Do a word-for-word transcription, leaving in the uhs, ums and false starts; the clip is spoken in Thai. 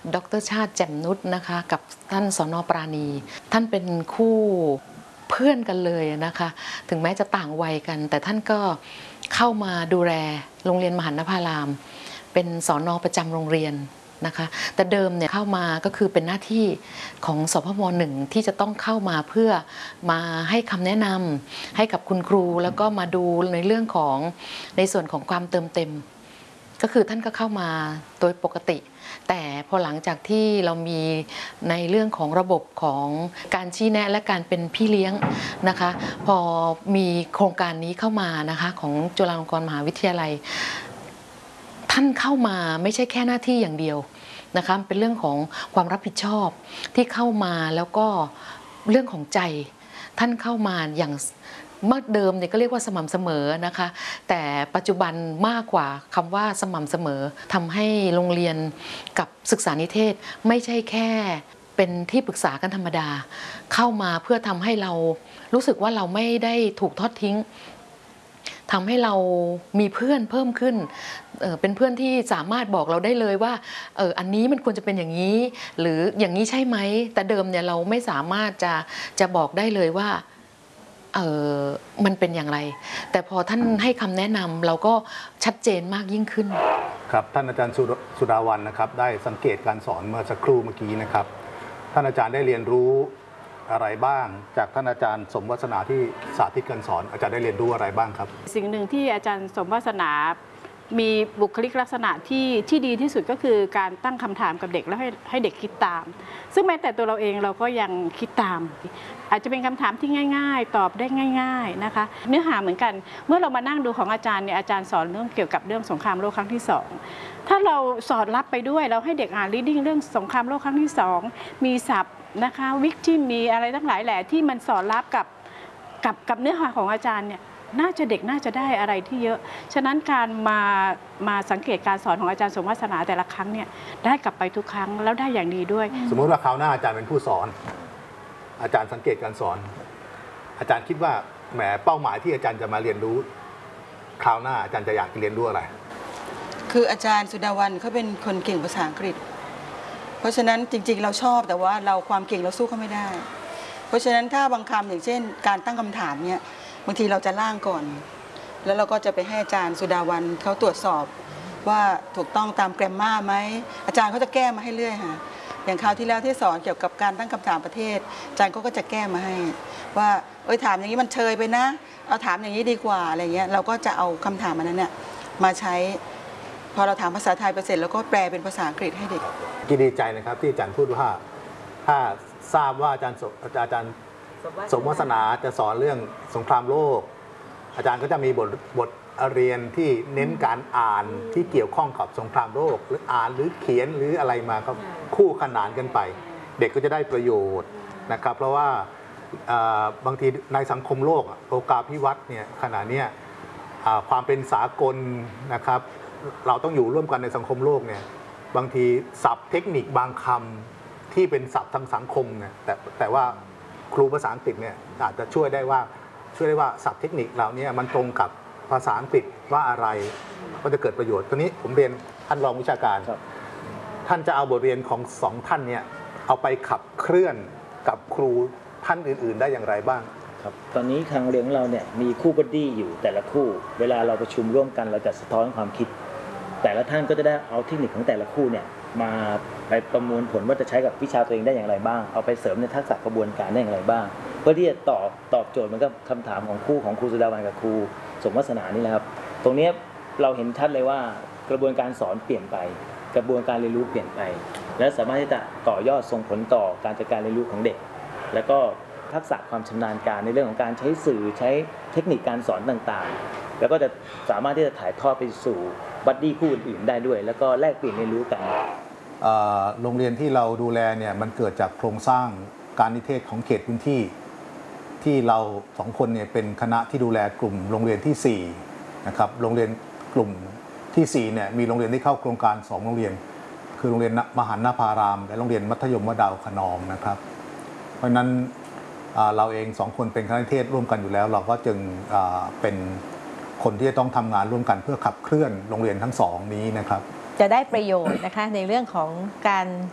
ดร.ชาติแจ่มนุชนะคะกับท่านสน.ปราณีท่านเป็นคู่เพื่อนกันเลยนะคะถึงแม้จะต่างวัยกันแต่ท่านก็เข้ามาดูแลโรงเรียนมหันนภารามเป็นสน.ประจำโรงเรียนนะคะแต่เดิมเนี่ยเข้ามาก็คือเป็นหน้าที่ของสพม.หนึ่งที่จะต้องเข้ามาเพื่อมาให้คำแนะนำให้กับคุณครูแล้วก็มาดูในเรื่องของในส่วนของความเติมเต็มก็คือท่านก็เข้ามาโดยปกติแต่พอหลังจากที่เรามีในเรื่องของระบบของการชี้แนะและการเป็นพี่เลี้ยงนะคะพอมีโครงการนี้เข้ามานะคะของจุฬาลงกรณ์มหาวิทยาลัยท่านเข้ามาไม่ใช่แค่หน้าที่อย่างเดียวนะคะเป็นเรื่องของความรับผิดชอบที่เข้ามาแล้วก็เรื่องของใจท่านเข้ามาอย่างเมื่อเดิมเนี่ยก็เรียกว่าสม่ำเสมอนะคะแต่ปัจจุบันมากกว่าคำว่าสม่ำเสมอทำให้โรงเรียนกับศึกษานิเทศไม่ใช่แค่เป็นที่ปรึกษากันธรรมดาเข้ามาเพื่อทำให้เรารู้สึกว่าเราไม่ได้ถูกทอดทิ้งทำให้เรามีเพื่อนเพิ่มขึ้น เอ่อ เป็นเพื่อนที่สามารถบอกเราได้เลยว่าเอออันนี้มันควรจะเป็นอย่างนี้หรืออย่างนี้ใช่ไหมแต่เดิมเนี่ยเราไม่สามารถจะจะบอกได้เลยว่าเออมันเป็นอย่างไรแต่พอท่านให้คำแนะนำเราก็ชัดเจนมากยิ่งขึ้นครับท่านอาจารย์สุดาวันนะครับได้สังเกตการสอนเมื่อสักครู่เมื่อกี้นะครับท่านอาจารย์ได้เรียนรู้อะไรบ้างจากท่านอาจารย์สมวาสนาที่สาธิตการสอนอาจารย์ได้เรียนรู้อะไรบ้างครับสิ่งหนึ่งที่อาจารย์สมวาสนามีบุคลิกลักษณะที่ที่ดีที่สุดก็คือการตั้งคำถามกับเด็กแล้วให้ให้เด็กคิดตามซึ่งแม้แต่ตัวเราเองเราก็ยังคิดตามอาจจะเป็นคำถามที่ง่ายๆตอบได้ง่ายๆนะคะเนื้อหาเหมือนกันเมื่อเรามานั่งดูของอาจารย์เนี่ยอาจารย์สอนเรื่องเกี่ยวกับเรื่องสงครามโลกครั้งที่สองถ้าเราสอดรับไปด้วยเราให้เด็กอ่าน reading เรื่องสงครามโลกครั้งที่สองมีศัพท์นะคะวิกที่มีอะไรทั้งหลายแหละที่มันสอดรับกับกับกับเนื้อหาของอาจารย์เนี่ยน่าจะเด็กน่าจะได้อะไรที่เยอะฉะนั้นการมามาสังเกตการสอนของอาจารย์สมวาสนาแต่ละครั้งเนี่ยได้กลับไปทุกครั้งแล้วได้อย่างดีด้วยสมมติว่าคราวหน้าอาจารย์เป็นผู้สอนอาจารย์สังเกตการสอนอาจารย์คิดว่าแหมเป้าหมายที่อาจารย์จะมาเรียนรู้คราวหน้าอาจารย์จะอยากเรียนรู้อะไรคืออาจารย์สุดาวันเขาเป็นคนเก่งภาษาอังกฤษเพราะฉะนั้นจริงๆเราชอบแต่ว่าเราความเก่งเราสู้เขาไม่ได้เพราะฉะนั้นถ้าบางคำอย่างเช่นการตั้งคำถามเนี่ยบางทีเราจะล่างก่อนแล้วเราก็จะไปให้อาจารย์สุดาวันเขาตรวจสอบว่าถูกต้องตามแกรมมาไหมอาจารย์เขาจะแก้มาให้เรื่อยค่ะอย่างคราวที่แล้วที่สอนเกี่ยวกับการตั้งคำถามประเทศอาจารย์ก็จะแก้มาให้ว่าเอ้ยถามอย่างนี้มันเชยไปนะเอาถามอย่างนี้ดีกว่าอะไรเงี้ยเราก็จะเอาคำถามอันนั้นเนี่ยมาใช้พอเราถามภาษาไทยไปเสร็จแล้วก็แปลเป็นภาษาอังกฤษให้เด็กกินดีใจนะครับที่อาจารย์พูดว่าถ้าทราบว่าอาจารย์อาจารย์สมวาสนาจะสอนเรื่องสงครามโลกอาจารย์ก็จะมีบทบทเรียนที่เน้นการอ่านที่เกี่ยวข้องกับสงครามโลกหรืออ่านหรือเขียนหรืออะไรมาก็คู่ขนานกันไปเด็กก็จะได้ประโยชน์นะครับเพราะว่าบางทีในสังคมโลกโลกาภิวัตน์เนี่ยขณะนี้ความเป็นสากลนะครับเราต้องอยู่ร่วมกันในสังคมโลกเนี่ยบางทีศัพท์เทคนิคบางคำที่เป็นศัพท์ทางสังคมเนี่ยแต่แต่ว่าครูภาษาอังกฤษเนี่ยอาจจะช่วยได้ว่าช่วยได้ว่าศัพท์เทคนิคเหล่านี้มันตรงกับภาษาอังกฤษว่าอะไรก็จะเกิดประโยชน์ตอนนี้ผมเรียนท่านรองวิชาการท่านจะเอาบทเรียนของสองท่านเนี่ยเอาไปขับเคลื่อนกับครูท่านอื่นๆได้อย่างไรบ้างครับตอนนี้ทางเรียนของเราเนี่ยมีคู่บัดดี้อยู่แต่ละคู่เวลาเราประชุมร่วมกันเราจะสะท้อนความคิดแต่ละท่านก็จะได้เอาเทคนิคของแต่ละคู่เนี่ยมาไปประมวลผลว่าจะใช้กับวิชาตัวเองได้อย่างไรบ้างเอาไปเสริมในทักษะกระบวนการได้อย่างไรบ้างเพื่อที่จะตอบตอบโจทย์มันก็คำถามของคู่ของครูสุดาวันกับครูสมวาสนานี่แหละครับตรงนี้เราเห็นชัดเลยว่ากระบวนการสอนเปลี่ยนไปกระบวนการเรียนรู้เปลี่ยนไปและสามารถที่จะต่อยอดส่งผลต่อการจัดการเรียนรู้ของเด็กแล้วก็ทักษะความชำนาญการในเรื่องของการใช้สื่อใช้เทคนิคการสอนต่างๆแล้วก็จะสามารถที่จะถ่ายทอดไปสู่บัดดี้คู่อื่นๆได้ด้วยแล้วก็แลกเปลี่ยนเรียนรู้กันโรงเรียนที่เราดูแลเนี่ยมันเกิดจากโครงสร้างการนิเทศของเขตพื้นที่ที่เราสองคนเนี่ยเป็นคณะที่ดูแลกลุ่มโรงเรียนที่สี่นะครับโรงเรียนกลุ่มที่สี่เนี่ยมีโรงเรียนที่เข้าโครงการสองโรงเรียนคือโรงเรียนมหันนภารามและโรงเรียนมัธยมวดาวขนองนะครับเพราะฉะนั้นเราเองสองคนเป็นคณะนิเทศร่วมกันอยู่แล้วเราก็จึงเป็นคนที่จะต้องทำงานร่วมกันเพื่อขับเคลื่อนโรงเรียนทั้งสองนี้นะครับจะได้ประโยชน์นะคะในเรื่องของการ